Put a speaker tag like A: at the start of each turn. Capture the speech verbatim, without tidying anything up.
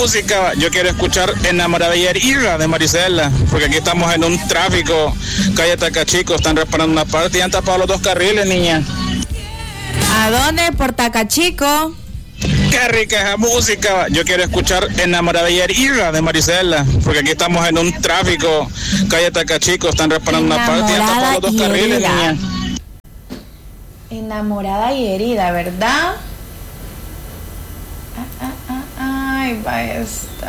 A: Música, yo quiero escuchar Enamorada y Herida de Marisela, porque aquí estamos en un tráfico, calle Tacachico, están reparando una parte y han tapado los dos carriles, niña.
B: ¿A dónde? Por Tacachico.
A: Qué rica esa música, yo quiero escuchar Enamorada y Herida de Marisela, porque aquí estamos en un tráfico, calle Tacachico, están reparando una parte y han tapado los dos carriles, niña.
B: Enamorada y herida, ¿verdad? Ah, ah, ah, ay, va esta.